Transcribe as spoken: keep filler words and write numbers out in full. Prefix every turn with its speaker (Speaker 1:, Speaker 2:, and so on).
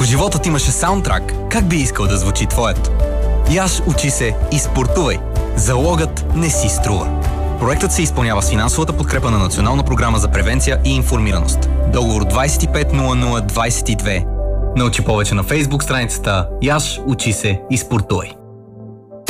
Speaker 1: Ако животът имаше саундтрак, как би искал да звучи твоето? Яш, учи се и спортувай. Залогът не си струва. Проектът се изпълнява с финансовата подкрепа на Национална програма за превенция и информираност. Договор двайсет и пет нула нула двайсет и две. Научи повече на Фейсбук страницата Яш, учи се и спортувай.